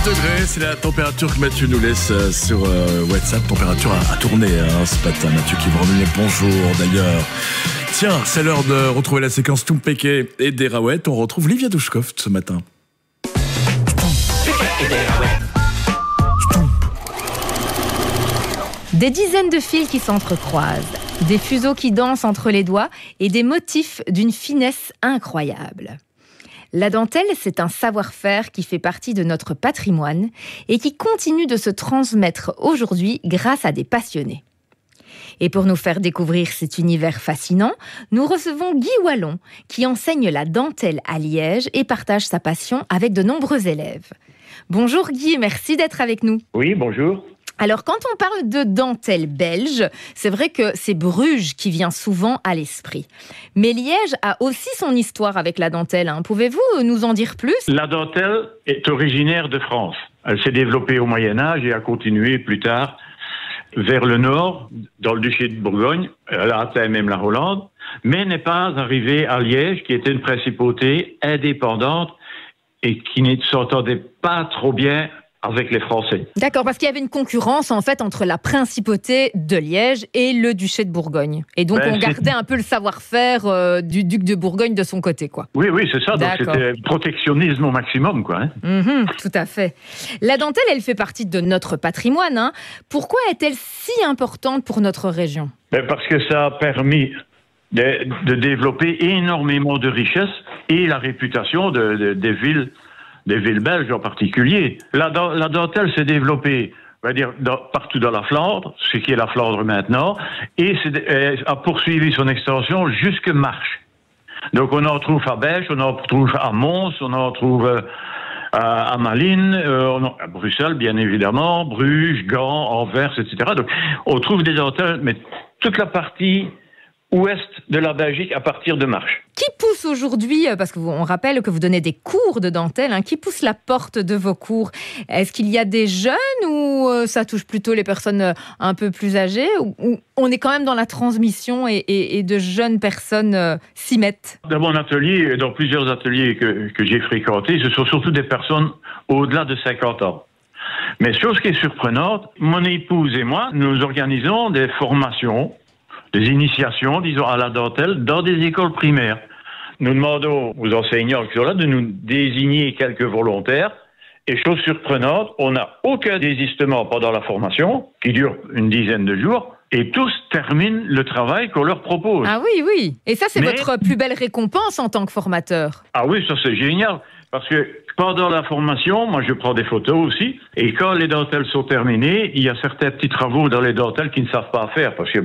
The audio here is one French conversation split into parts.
degrés, c'est la température que Mathieu nous laisse sur WhatsApp. Température à tourner ce matin. Mathieu qui vous remet les bonjours d'ailleurs. Tiens, c'est l'heure de retrouver la séquence Toumpeke et Derawet. On retrouve Livia Douchkov ce matin. Des dizaines de fils qui s'entrecroisent, des fuseaux qui dansent entre les doigts et des motifs d'une finesse incroyable. La dentelle, c'est un savoir-faire qui fait partie de notre patrimoine et qui continue de se transmettre aujourd'hui grâce à des passionnés. Et pour nous faire découvrir cet univers fascinant, nous recevons Guy Wallon, qui enseigne la dentelle à Liège et partage sa passion avec de nombreux élèves. Bonjour Guy, merci d'être avec nous. Oui, bonjour. Alors, quand on parle de dentelle belge, c'est vrai que c'est Bruges qui vient souvent à l'esprit. Mais Liège a aussi son histoire avec la dentelle. Pouvez-vous nous en dire plus ? La dentelle est originaire de France. Elle s'est développée au Moyen-Âge et a continué plus tard vers le nord, dans le duché de Bourgogne. Elle a atteint même la Hollande, mais n'est pas arrivée à Liège, qui était une principauté indépendante et qui ne s'entendait pas trop bien avec les Français. D'accord, parce qu'il y avait une concurrence en fait entre la principauté de Liège et le duché de Bourgogne. Et donc on gardait un peu le savoir-faire du duc de Bourgogne de son côté, quoi. Oui, c'est ça. Donc c'était protectionnisme au maximum, quoi. Tout à fait. La dentelle, elle fait partie de notre patrimoine. Pourquoi est-elle si importante pour notre région ? Parce que ça a permis de développer énormément de richesses et la réputation des villes belges en particulier. La dentelle s'est développée, on va dire, partout dans la Flandre, ce qui est la Flandre maintenant, et a poursuivi son extension jusque Marche. Donc on en trouve à Belge, on en trouve à Mons, on en trouve à Malines, à Bruxelles bien évidemment, Bruges, Gand, Anvers, etc. Donc on trouve des dentelles, mais toute la partie ouest de la Belgique à partir de Marche. Qui pousse aujourd'hui, parce qu'on rappelle que vous donnez des cours de dentelle, qui pousse la porte de vos cours ? Est-ce qu'il y a des jeunes ou ça touche plutôt les personnes un peu plus âgées ? Ou on est quand même dans la transmission et de jeunes personnes s'y mettent ? Dans mon atelier, dans plusieurs ateliers que j'ai fréquentés, ce sont surtout des personnes au-delà de 50 ans. Mais chose qui est surprenante, mon épouse et moi, nous organisons des formations, des initiations, disons, à la dentelle dans des écoles primaires. Nous demandons aux enseignants qui sont là de nous désigner quelques volontaires. Et chose surprenante, on n'a aucun désistement pendant la formation, qui dure une dizaine de jours, et tous terminent le travail qu'on leur propose. Ah oui. Et ça, c'est votre plus belle récompense en tant que formateur. Ah oui, ça c'est génial. Parce que pendant la formation, moi je prends des photos aussi, et quand les dentelles sont terminées, il y a certains petits travaux dans les dentelles qu'ils ne savent pas faire, parce que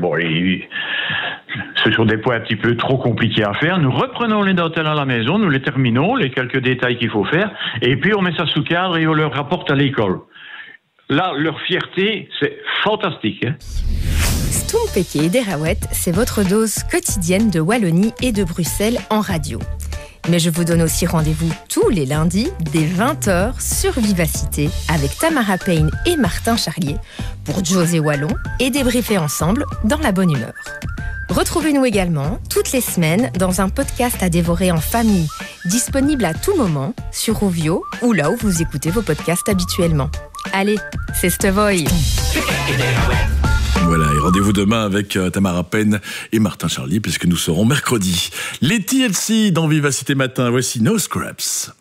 ce sont des points un petit peu trop compliqués à faire. Nous reprenons les dentelles à la maison, nous les terminons, les quelques détails qu'il faut faire, et puis on met ça sous cadre et on leur rapporte à l'école. Là, leur fierté, c'est fantastique. Toumpeke et Derawet, c'est votre dose quotidienne de Wallonie et de Bruxelles en radio. Mais je vous donne aussi rendez-vous tous les lundis dès 20h sur Vivacité avec Tamara Payne et Martin Charlier pour José Wallon et débriefer ensemble dans la bonne humeur. Retrouvez-nous également toutes les semaines dans un podcast à dévorer en famille, disponible à tout moment sur Rovio ou là où vous écoutez vos podcasts habituellement. Allez, c'est Stevoy. Voilà, et rendez-vous demain avec Tamara Payne et Martin Charlier, puisque nous serons mercredi. Les TLC dans Vivacité Matin, voici No Scraps.